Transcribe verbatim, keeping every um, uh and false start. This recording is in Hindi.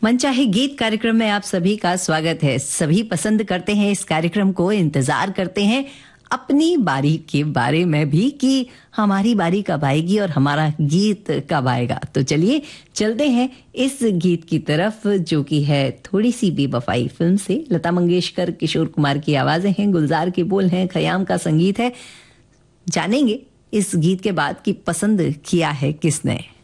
मनचाहे गीत कार्यक्रम में आप सभी का स्वागत है। सभी पसंद करते हैं इस कार्यक्रम को, इंतजार करते हैं अपनी बारी के बारे में भी कि हमारी बारी कब आएगी और हमारा गीत कब आएगा। तो चलिए चलते हैं इस गीत की तरफ, जो कि है थोड़ी सी बेवफाई फिल्म से। लता मंगेशकर, किशोर कुमार की आवाजें हैं, गुलजार के बोल हैं, खयाम का संगीत है। जानेंगे इस गीत के बाद कि पसंद किया है किसने।